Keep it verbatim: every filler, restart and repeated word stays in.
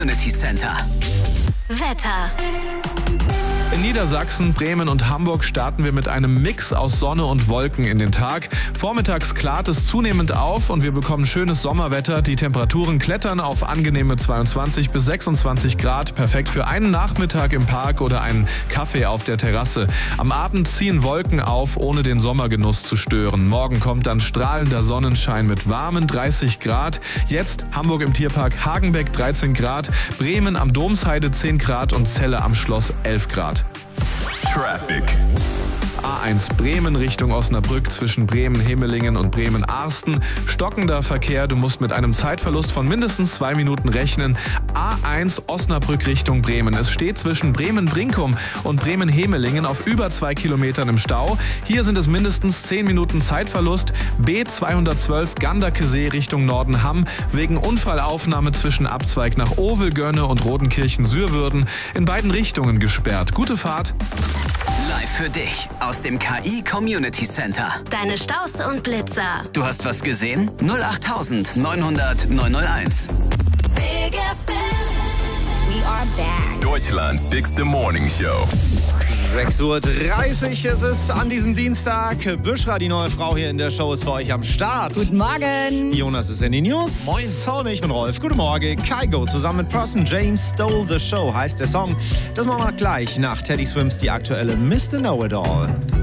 Community Center. Wetter. In Niedersachsen, Bremen und Hamburg starten wir mit einem Mix aus Sonne und Wolken in den Tag. Vormittags klart es zunehmend auf und wir bekommen schönes Sommerwetter. Die Temperaturen klettern auf angenehme zweiundzwanzig bis sechsundzwanzig Grad. Perfekt für einen Nachmittag im Park oder einen Kaffee auf der Terrasse. Am Abend ziehen Wolken auf, ohne den Sommergenuss zu stören. Morgen kommt dann strahlender Sonnenschein mit warmen dreißig Grad. Jetzt Hamburg im Tierpark Hagenbeck dreizehn Grad, Bremen am Domsheide zehn Grad und Celle am Schloss elf Grad. Traffic. A eins Bremen Richtung Osnabrück zwischen Bremen-Hemelingen und Bremen-Arsten. Stockender Verkehr, du musst mit einem Zeitverlust von mindestens zwei Minuten rechnen. A eins Osnabrück Richtung Bremen. Es steht zwischen Bremen-Brinkum und Bremen-Hemelingen auf über zwei Kilometern im Stau. Hier sind es mindestens zehn Minuten Zeitverlust. B zweihundertzwölf Ganderkesee Richtung Nordenham wegen Unfallaufnahme zwischen Abzweig nach Ovelgönne und Rodenkirchen-Sürwürden in beiden Richtungen gesperrt. Gute Fahrt. Live für dich aus dem K I Community Center. Deine Staus und Blitzer. Du hast was gesehen? null acht neunhundert neunhunderteins. Big F M. We are back. Deutschlands bigste Morning Show. sechs Uhr dreißig ist es an diesem Dienstag. Büschra, die neue Frau hier in der Show, ist für euch am Start. Guten Morgen. Jonas ist in den News. Moin. Und ich bin Rolf. Guten Morgen. Kygo zusammen mit Proston James Stole the Show heißt der Song. Das machen wir gleich nach Teddy Swims die aktuelle Mister Know-It-All.